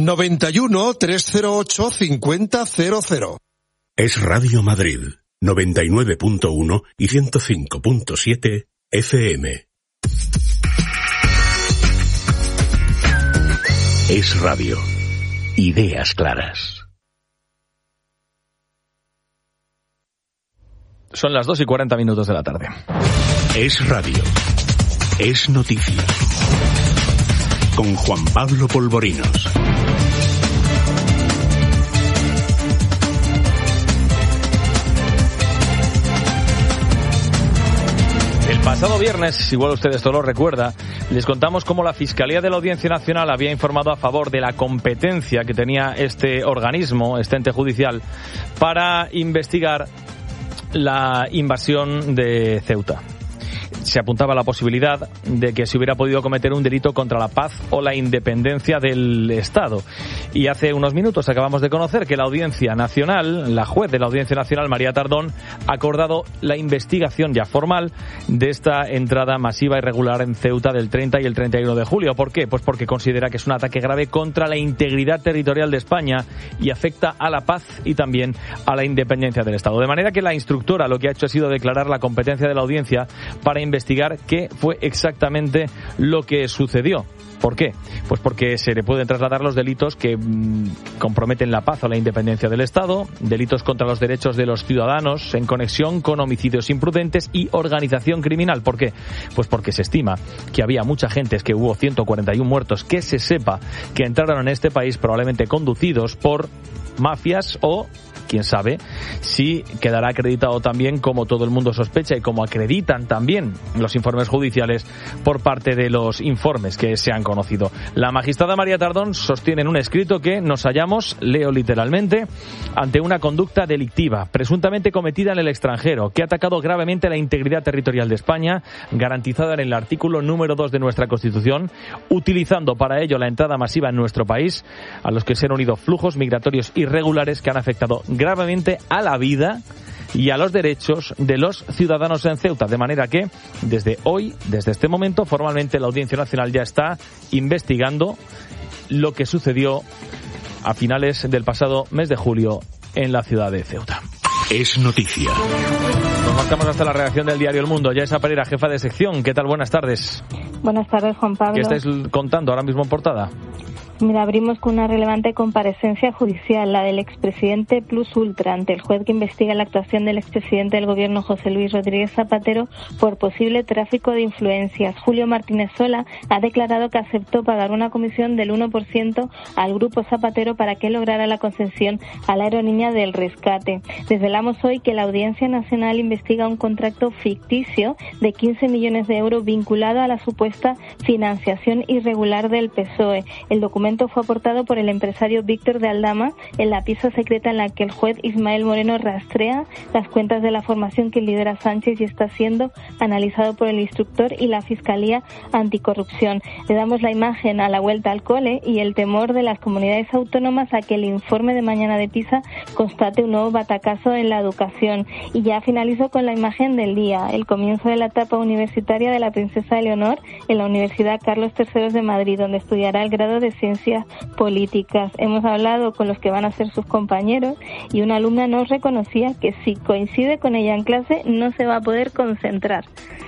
91 308 5000. Es Radio Madrid, 99.1 y 105.7 FM. Es Radio. Ideas claras. Son las 2:40 de la tarde. Es Radio. Es noticia. Con Juan Pablo Polvorinos. El pasado viernes, igual usted esto lo recuerda, les contamos cómo la Fiscalía de la Audiencia Nacional había informado a favor de la competencia que tenía este organismo, este ente judicial, para investigar la invasión de Ceuta. Se apuntaba a la posibilidad de que se hubiera podido cometer un delito contra la paz o la independencia del Estado. Y hace unos minutos acabamos de conocer que la Audiencia Nacional, la juez de la Audiencia Nacional, María Tardón, ha acordado la investigación ya formal de esta entrada masiva irregular en Ceuta del 30 y el 31 de julio. ¿Por qué? Pues porque considera que es un ataque grave contra la integridad territorial de España y afecta a la paz y también a la independencia del Estado. De manera que la instructora lo que ha hecho ha sido declarar la competencia de la audiencia para investigar qué fue exactamente lo que sucedió. ¿Por qué? Pues porque se le pueden trasladar los delitos que comprometen la paz o la independencia del Estado, delitos contra los derechos de los ciudadanos en conexión con homicidios imprudentes y organización criminal. ¿Por qué? Pues porque se estima que había mucha gente, es que hubo 141 muertos, que se sepa que entraron en este país probablemente conducidos por mafias o quién sabe si quedará acreditado también, como todo el mundo sospecha y como acreditan también los informes judiciales por parte de los informes que se han conocido. La magistrada María Tardón sostiene en un escrito que nos hallamos, leo literalmente, ante una conducta delictiva presuntamente cometida en el extranjero que ha atacado gravemente la integridad territorial de España, garantizada en el artículo número 2 de nuestra Constitución, utilizando para ello la entrada masiva en nuestro país, a los que se han unido flujos migratorios irregulares que han afectado gravemente a la vida y a los derechos de los ciudadanos en Ceuta. De manera que, desde hoy, desde este momento, formalmente la Audiencia Nacional ya está investigando lo que sucedió a finales del pasado mes de julio en la ciudad de Ceuta. Es noticia. Nos marcamos hasta la redacción del diario El Mundo. Yaisa Pereira, jefa de sección. ¿Qué tal? Buenas tardes. Buenas tardes, Juan Pablo. ¿Qué estáis contando ahora mismo en portada? Mira, abrimos con una relevante comparecencia judicial, la del expresidente plus ultra, ante el juez que investiga la actuación del expresidente del gobierno José Luis Rodríguez Zapatero por posible tráfico de influencias. Julio Martínez Sola ha declarado que aceptó pagar una comisión del 1% al grupo Zapatero para que lograra la concesión a la aerolínea del rescate. Desvelamos hoy que la Audiencia Nacional investiga un contrato ficticio de 15 millones de euros vinculado a la supuesta financiación irregular del PSOE. El documento fue aportado por el empresario Víctor de Aldama en la pieza secreta en la que el juez Ismael Moreno rastrea las cuentas de la formación que lidera Sánchez y está siendo analizado por el instructor y la Fiscalía Anticorrupción. Le damos la imagen a la vuelta al cole y el temor de las comunidades autónomas a que el informe de mañana de PISA constate un nuevo batacazo en la educación. Y ya finalizo con la imagen del día, el comienzo de la etapa universitaria de la princesa Eleonor en la Universidad Carlos III de Madrid, donde estudiará el grado de Ciencias Políticas. Hemos hablado con los que van a ser sus compañeros y una alumna nos reconocía que si coincide con ella en clase no se va a poder concentrar.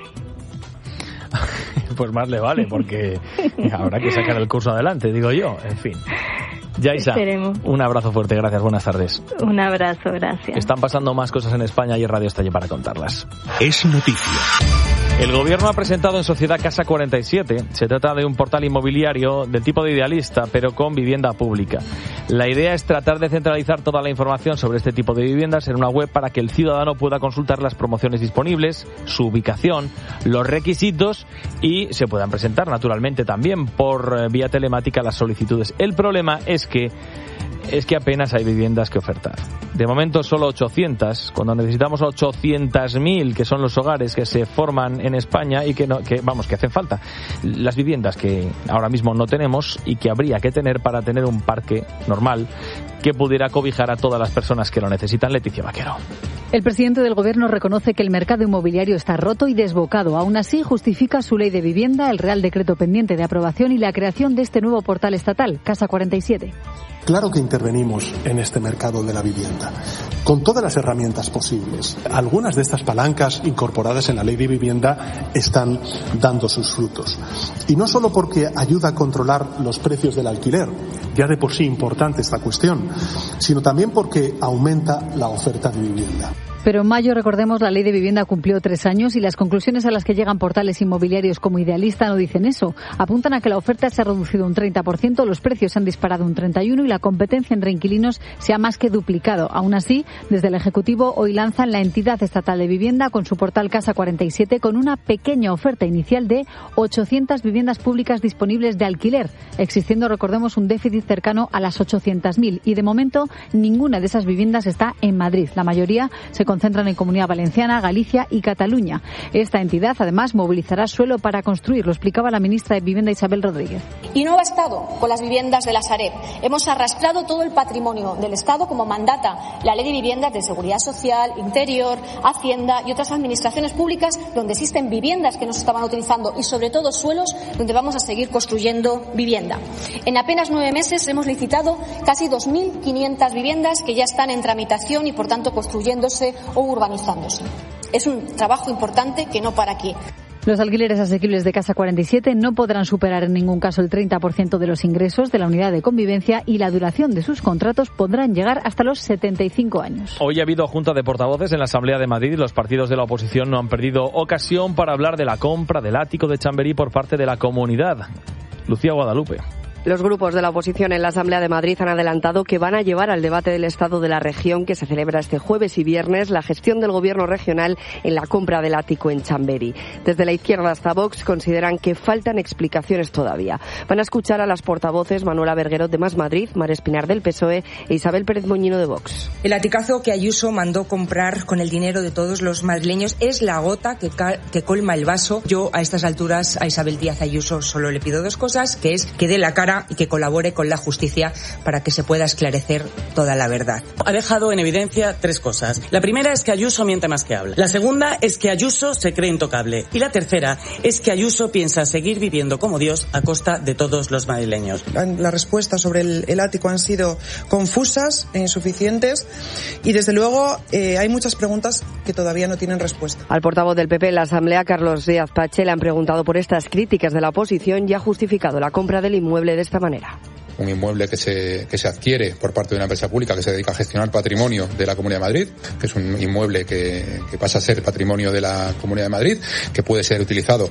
Pues más le vale, porque habrá que sacar el curso adelante, digo yo. En fin. Yaisa, un abrazo fuerte, gracias, buenas tardes. Un abrazo, gracias. Están pasando más cosas en España y Radio está allí para contarlas. Es noticia. El gobierno ha presentado en sociedad Casa 47. Se trata de un portal inmobiliario del tipo de Idealista, pero con vivienda pública. La idea es tratar de centralizar toda la información sobre este tipo de viviendas en una web para que el ciudadano pueda consultar las promociones disponibles, su ubicación, los requisitos y se puedan presentar naturalmente también por vía telemática las solicitudes. El problema es que apenas hay viviendas que ofertar. De momento solo 800, cuando necesitamos 800.000, que son los hogares que se forman en España y que hacen falta. Las viviendas que ahora mismo no tenemos y que habría que tener para tener un parque normal que pudiera cobijar a todas las personas que lo necesitan. Leticia Vaquero. El presidente del Gobierno reconoce que el mercado inmobiliario está roto y desbocado. Aún así, justifica su ley de vivienda, el Real Decreto pendiente de aprobación y la creación de este nuevo portal estatal, Casa 47. Claro que intervenimos en este mercado de la vivienda, con todas las herramientas posibles. Algunas de estas palancas incorporadas en la ley de vivienda están dando sus frutos. Y no solo porque ayuda a controlar los precios del alquiler, ya de por sí importante esta cuestión, sino también porque aumenta la oferta de vivienda. Pero en mayo, recordemos, la ley de vivienda cumplió 3 años y las conclusiones a las que llegan portales inmobiliarios como Idealista no dicen eso. Apuntan a que la oferta se ha reducido un 30%, los precios se han disparado un 31% y la competencia entre inquilinos se ha más que duplicado. Aún así, desde el Ejecutivo hoy lanzan la entidad estatal de vivienda con su portal Casa 47 con una pequeña oferta inicial de 800 viviendas públicas disponibles de alquiler, existiendo, recordemos, un déficit cercano a las 800.000 y de momento ninguna de esas viviendas está en Madrid. La mayoría se concentran en Comunidad Valenciana, Galicia y Cataluña. Esta entidad, además, movilizará suelo para construir, lo explicaba la ministra de Vivienda, Isabel Rodríguez. Y no ha bastado con las viviendas de la Sareb. Hemos arrastrado todo el patrimonio del Estado, como mandata la Ley de Viviendas de Seguridad Social, Interior, Hacienda y otras administraciones públicas donde existen viviendas que no se estaban utilizando y, sobre todo, suelos donde vamos a seguir construyendo vivienda. En apenas 9 meses hemos licitado casi 2.500 viviendas que ya están en tramitación y, por tanto, construyéndose o urbanizándose. Es un trabajo importante que no para aquí. Los alquileres asequibles de Casa 47 no podrán superar en ningún caso el 30% de los ingresos de la unidad de convivencia y la duración de sus contratos podrán llegar hasta los 75 años. Hoy ha habido junta de portavoces en la Asamblea de Madrid y los partidos de la oposición no han perdido ocasión para hablar de la compra del ático de Chamberí por parte de la comunidad. Lucía Guadalupe. Los grupos de la oposición en la Asamblea de Madrid han adelantado que van a llevar al debate del Estado de la región que se celebra este jueves y viernes la gestión del Gobierno regional en la compra del ático en Chamberí. Desde la izquierda hasta Vox consideran que faltan explicaciones todavía. Van a escuchar a las portavoces Manuela Berguerot de Más Madrid, Mar Espinar del PSOE e Isabel Pérez Moñino de Vox. El aticazo que Ayuso mandó comprar con el dinero de todos los madrileños es la gota que colma el vaso. Yo a estas alturas a Isabel Díaz Ayuso solo le pido 2 cosas, que es que dé la cara y que colabore con la justicia para que se pueda esclarecer toda la verdad. Ha dejado en evidencia 3 cosas. La primera es que Ayuso miente más que habla. La segunda es que Ayuso se cree intocable. Y la tercera es que Ayuso piensa seguir viviendo como Dios a costa de todos los madrileños. Las respuestas sobre el ático han sido confusas e insuficientes y desde luego hay muchas preguntas que todavía no tienen respuesta. Al portavoz del PP en la Asamblea, Carlos Díaz Pache, le han preguntado por estas críticas de la oposición y ha justificado la compra del inmueble de esta manera. Un inmueble que se adquiere por parte de una empresa pública que se dedica a gestionar patrimonio de la Comunidad de Madrid, que es un inmueble que pasa a ser patrimonio de la Comunidad de Madrid, que puede ser utilizado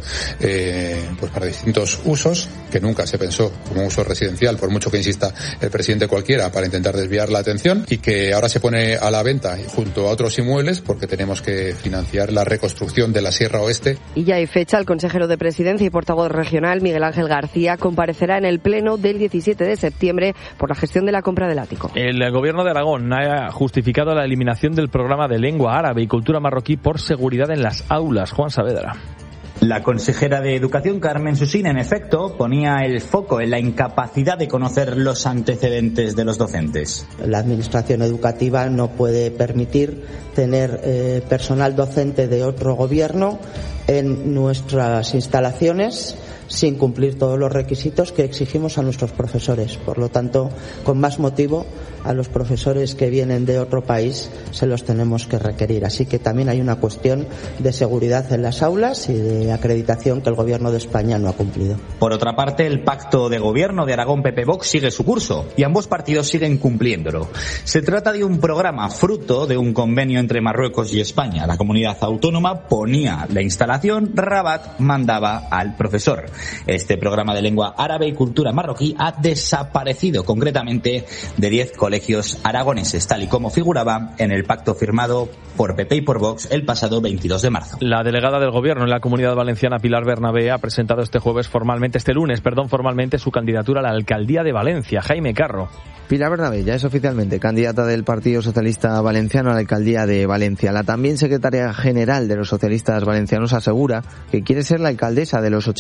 pues para distintos usos, que nunca se pensó como uso residencial, por mucho que insista el presidente cualquiera, para intentar desviar la atención, y que ahora se pone a la venta junto a otros inmuebles porque tenemos que financiar la reconstrucción de la Sierra Oeste. Y ya hay fecha, el consejero de Presidencia y portavoz regional, Miguel Ángel García, comparecerá en el Pleno del 17 de septiembre por la gestión de la compra del ático. El Gobierno de Aragón ha justificado la eliminación del programa de lengua árabe y cultura marroquí por seguridad en las aulas. Juan Saavedra. La consejera de Educación, Carmen Susín, en efecto, ponía el foco en la incapacidad de conocer los antecedentes de los docentes. La Administración educativa no puede permitir tener personal docente de otro gobierno en nuestras instalaciones sin cumplir todos los requisitos que exigimos a nuestros profesores. Por lo tanto, con más motivo, a los profesores que vienen de otro país se los tenemos que requerir. Así que también hay una cuestión de seguridad en las aulas y de acreditación que el Gobierno de España no ha cumplido. Por otra parte, el pacto de gobierno de Aragón PP-Vox sigue su curso y ambos partidos siguen cumpliéndolo. Se trata de un programa fruto de un convenio entre Marruecos y España. La comunidad autónoma ponía la instalación, Rabat mandaba al profesor. Este programa de lengua árabe y cultura marroquí ha desaparecido concretamente de 10 colegios aragoneses, tal y como figuraba en el pacto firmado por PP y por Vox el pasado 22 de marzo. La delegada del Gobierno en la Comunidad Valenciana, Pilar Bernabé, ha presentado este lunes, formalmente su candidatura a la alcaldía de Valencia. Jaime Carro. Pilar Bernabé ya es oficialmente candidata del Partido Socialista Valenciano a la alcaldía de Valencia. La también secretaria general de los socialistas valencianos asegura que quiere ser la alcaldesa de los 87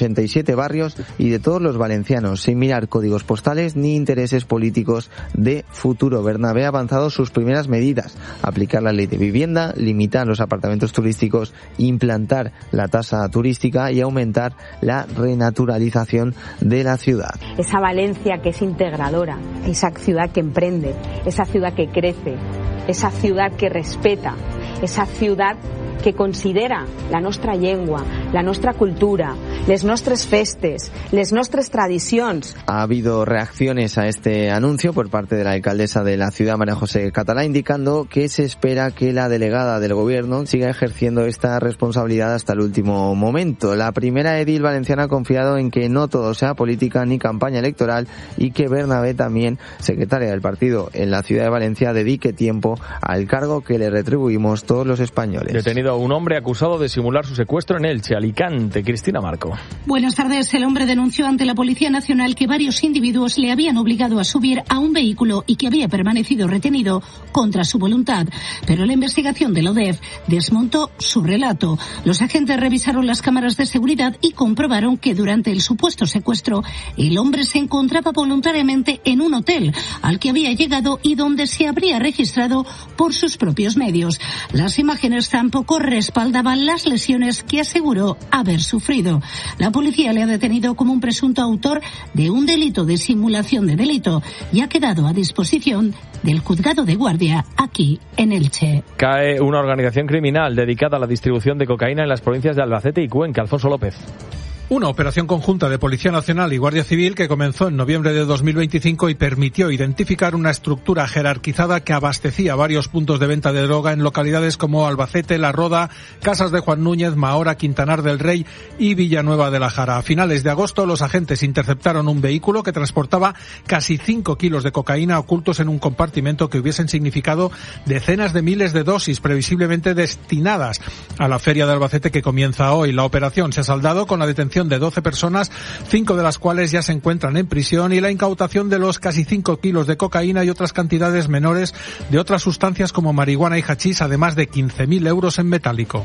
7 barrios y de todos los valencianos, sin mirar códigos postales ni intereses políticos de futuro. Bernabé ha avanzado sus primeras medidas: aplicar la ley de vivienda, limitar los apartamentos turísticos, implantar la tasa turística y aumentar la renaturalización de la ciudad. Esa Valencia que es integradora, esa ciudad que emprende, esa ciudad que crece, esa ciudad que respeta, esa ciudad que considera la nostra llengua, la nostra cultura, les nostres festes, les nostres tradicions. Ha habido reacciones a este anuncio por parte de la alcaldesa de la ciudad, María José Catalá, indicando que se espera que la delegada del gobierno siga ejerciendo esta responsabilidad hasta el último momento. La primera edil valenciana ha confiado en que no todo sea política ni campaña electoral y que Bernabé, también secretaria del partido en la ciudad de Valencia, dedique tiempo al cargo que le retribuimos todos los españoles. Detenido a un hombre acusado de simular su secuestro en Elche, Alicante. Cristina Marco. Buenas tardes. El hombre denunció ante la Policía Nacional que varios individuos le habían obligado a subir a un vehículo y que había permanecido retenido contra su voluntad. Pero la investigación de la ODEF desmontó su relato. Los agentes revisaron las cámaras de seguridad y comprobaron que durante el supuesto secuestro el hombre se encontraba voluntariamente en un hotel al que había llegado y donde se habría registrado por sus propios medios. Las imágenes tampoco respaldaban las lesiones que aseguró haber sufrido. La policía le ha detenido como un presunto autor de un delito de simulación de delito y ha quedado a disposición del juzgado de guardia aquí en Elche. Cae una organización criminal dedicada a la distribución de cocaína en las provincias de Albacete y Cuenca. Alfonso López. Una operación conjunta de Policía Nacional y Guardia Civil que comenzó en noviembre de 2025 y permitió identificar una estructura jerarquizada que abastecía varios puntos de venta de droga en localidades como Albacete, La Roda, Casas de Juan Núñez, Mahora, Quintanar del Rey y Villanueva de la Jara. A finales de agosto, los agentes interceptaron un vehículo que transportaba casi 5 kilos de cocaína ocultos en un compartimento que hubiesen significado decenas de miles de dosis previsiblemente destinadas a la feria de Albacete que comienza hoy. La operación se ha saldado con la detención de 12 personas, 5 de las cuales ya se encuentran en prisión, y la incautación de los casi 5 kilos de cocaína y otras cantidades menores de otras sustancias como marihuana y hachís, además de 15.000 euros en metálico.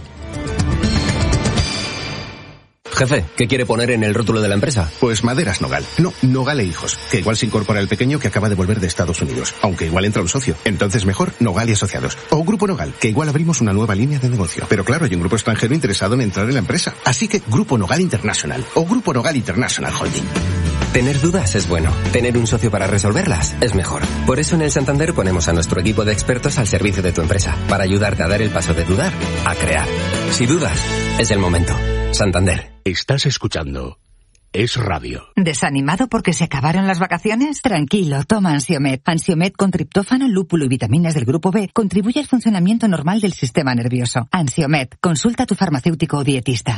Jefe, ¿qué quiere poner en el rótulo de la empresa? Pues Maderas Nogal. No, Nogal e Hijos, que igual se incorpora el pequeño que acaba de volver de Estados Unidos, aunque igual entra un socio. Entonces mejor Nogal y Asociados. O Grupo Nogal, que igual abrimos una nueva línea de negocio. Pero claro, hay un grupo extranjero interesado en entrar en la empresa. Así que Grupo Nogal International o Grupo Nogal International Holding. Tener dudas es bueno. Tener un socio para resolverlas es mejor. Por eso en el Santander ponemos a nuestro equipo de expertos al servicio de tu empresa, para ayudarte a dar el paso de dudar a crear. Si dudas, es el momento. Santander. Estás escuchando Es Radio. ¿Desanimado porque se acabaron las vacaciones? Tranquilo, toma Ansiomed. Ansiomed con triptófano, lúpulo y vitaminas del grupo B contribuye al funcionamiento normal del sistema nervioso. Ansiomed, consulta a tu farmacéutico o dietista.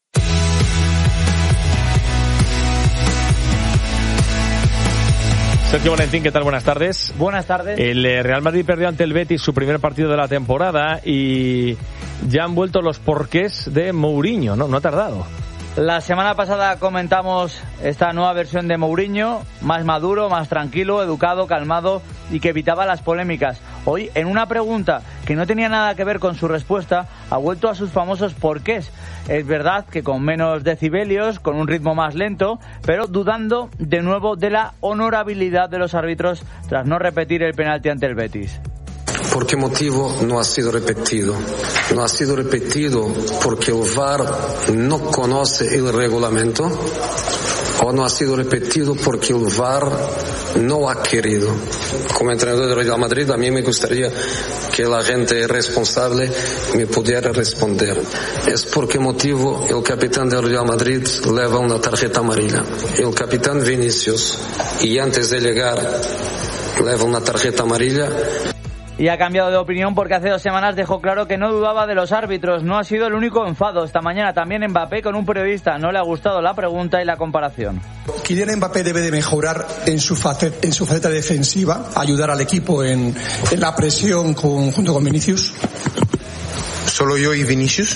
Sergio Valentín, ¿qué tal? Buenas tardes. Buenas tardes. El Real Madrid perdió ante el Betis su primer partido de la temporada y ya han vuelto los porqués de Mourinho, ¿no? No ha tardado. La semana pasada comentamos esta nueva versión de Mourinho, más maduro, más tranquilo, educado, calmado y que evitaba las polémicas. Hoy, en una pregunta que no tenía nada que ver con su respuesta, ha vuelto a sus famosos porqués. Es verdad que con menos decibelios, con un ritmo más lento, pero dudando de nuevo de la honorabilidad de los árbitros tras no repetir el penalti ante el Betis. ¿Por qué motivo no ha sido repetido? No ha sido repetido porque el VAR no conoce el reglamento, o no ha sido repetido porque el VAR no ha querido. Como entrenador del Real Madrid, a mí me gustaría que la gente responsable me pudiera responder. Es por qué motivo el capitán del Real Madrid lleva una tarjeta amarilla. El capitán Vinicius, y antes de llegar, lleva una tarjeta amarilla. Y ha cambiado de opinión porque hace 2 semanas dejó claro que no dudaba de los árbitros. No ha sido el único enfado. Esta mañana también Mbappé con un periodista. No le ha gustado la pregunta y la comparación. Kylian Mbappé debe de mejorar en su faceta defensiva, ayudar al equipo en la presión junto con Vinicius. ¿Solo yo y Vinicius?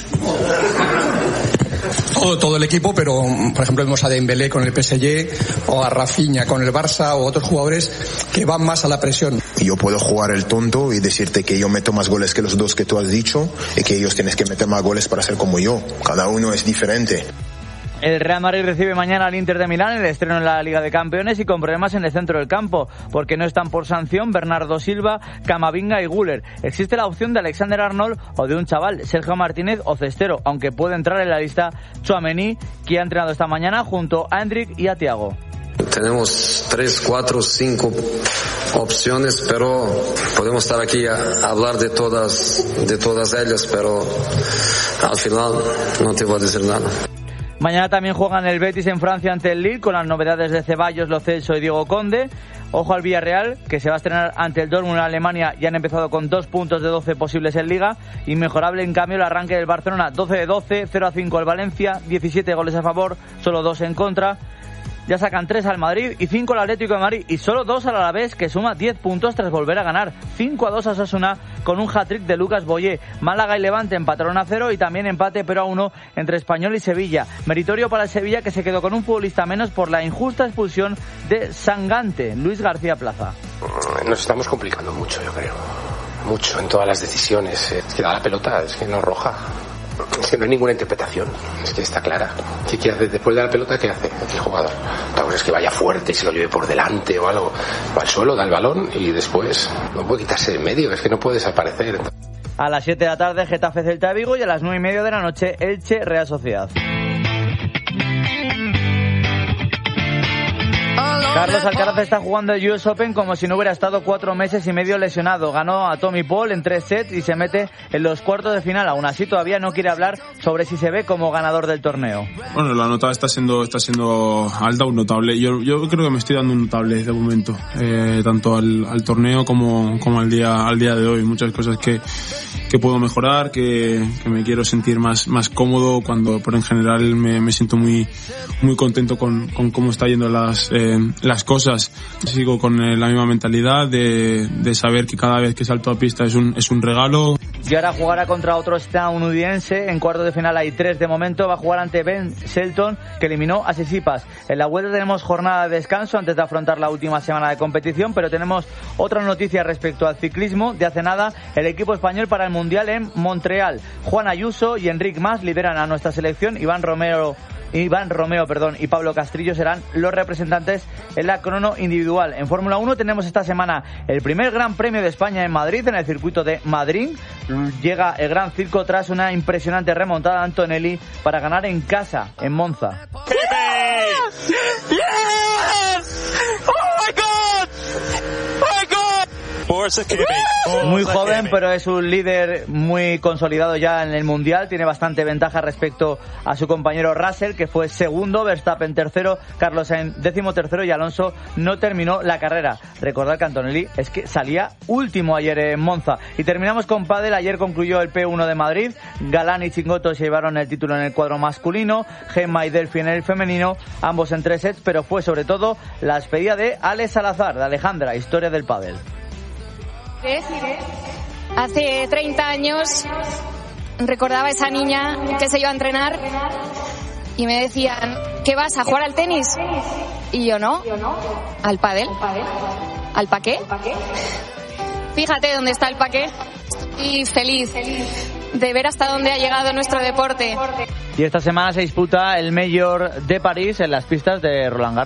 Todo el equipo, pero por ejemplo vemos a Dembélé con el PSG o a Rafinha con el Barça o otros jugadores que van más a la presión. Yo puedo jugar el tonto y decirte que yo meto más goles que los 2 que tú has dicho y que ellos tienen que meter más goles para ser como yo. Cada uno es diferente. El Real Madrid recibe mañana al Inter de Milán, el estreno en la Liga de Campeones, y con problemas en el centro del campo, porque no están por sanción Bernardo Silva, Camavinga y Güler. Existe la opción de Alexander Arnold o de un chaval, Sergio Martínez o Cestero, aunque puede entrar en la lista Tchouaméni, que ha entrenado esta mañana junto a Endrick y a Thiago. Tenemos 3, 4, 5 opciones, pero podemos estar aquí a hablar de todas ellas, pero al final no te voy a decir nada. Mañana también juegan el Betis en Francia ante el Lille, con las novedades de Ceballos, Lo Celso y Diego Conde. Ojo al Villarreal, que se va a estrenar ante el Dortmund en Alemania y han empezado con 2 puntos de 12 posibles en Liga. Inmejorable, en cambio, el arranque del Barcelona, 12 de 12, 0-5 el Valencia, 17 goles a favor, solo 2 en contra. Ya sacan 3 al Madrid y 5 al Atlético de Madrid y solo 2 al Alavés, que suma 10 puntos tras volver a ganar. 5-2 a Osasuna con un hat-trick de Lucas Boyé. Málaga y Levante empataron a 0 y también empate pero a 1 entre Español y Sevilla. Meritorio para el Sevilla, que se quedó con un futbolista menos por la injusta expulsión de Sangante, Luis García Plaza. Nos estamos complicando mucho, yo creo. Mucho en todas las decisiones. Es que da la pelota, es que no roja. Es que no hay ninguna interpretación, es que está clara. ¿Qué hace después de la pelota? ¿Qué hace el jugador? Claro, es que vaya fuerte, se lo lleve por delante o algo. Va al suelo, da el balón y después no puede quitarse de en medio, es que no puede desaparecer. A las 7 de la tarde, Getafe Celta de Vigo, y a las 9:30 de la noche, Elche Real Sociedad. Carlos Alcaraz está jugando el US Open como si no hubiera estado 4 meses y medio lesionado. Ganó a Tommy Paul en 3 sets y se mete en los cuartos de final. Aún así, todavía no quiere hablar sobre si se ve como ganador del torneo. Bueno, la nota está siendo alta, un notable. Yo creo que me estoy dando un notable de momento, tanto al torneo como al día de hoy. Muchas cosas que puedo mejorar, que me quiero sentir más cómodo, pero en general me siento muy contento con cómo está yendo las cosas. Sigo con la misma mentalidad de saber que cada vez que salto a pista es un regalo. Y ahora jugará contra otro estadounidense. En cuartos de final hay 3 de momento. Va a jugar ante Ben Shelton, que eliminó a Tsitsipas. En la vuelta tenemos jornada de descanso antes de afrontar la última semana de competición, pero tenemos otra noticia respecto al ciclismo. De hace nada, el equipo español para el Mundial en Montreal. Juan Ayuso y Enric Mas lideran a nuestra selección. Iván Romeo y Pablo Castrillo serán los representantes en la crono individual. En Fórmula 1 tenemos esta semana el primer Gran Premio de España en Madrid, en el circuito de Madrid. Llega el Gran Circo tras una impresionante remontada de Antonelli para ganar en casa, en Monza. Muy joven, pero es un líder muy consolidado ya en el Mundial. Tiene bastante ventaja respecto a su compañero Russell, que fue segundo, Verstappen tercero, Carlos Sainz 13º y Alonso no terminó la carrera. Recordad que Antonelli es que salía último ayer en Monza. Y terminamos con pádel. Ayer concluyó el P1 de Madrid. Galán y Chingoto se llevaron el título en el cuadro masculino, Gemma y Delphi en el femenino, ambos en 3 sets, pero fue sobre todo la despedida de Alex Salazar, de Alejandra, historia del pádel. Hace 30 años recordaba a esa niña que se iba a entrenar y me decían, ¿qué vas, a jugar al tenis? Y yo no, al pádel. ¿Al paqué? Fíjate dónde está el paqué. Y feliz de ver hasta dónde ha llegado nuestro deporte. Y esta semana se disputa el Major de París en las pistas de Roland Garros.